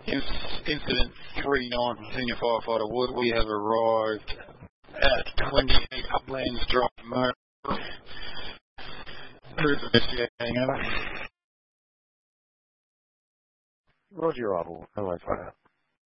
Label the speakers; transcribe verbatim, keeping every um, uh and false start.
Speaker 1: Incident three nine from Senior Firefighter Wood. We have arrived at twenty-eight Uplands Drive, Motor. Who's investigating over?
Speaker 2: Roger, arrival. Hello, fire.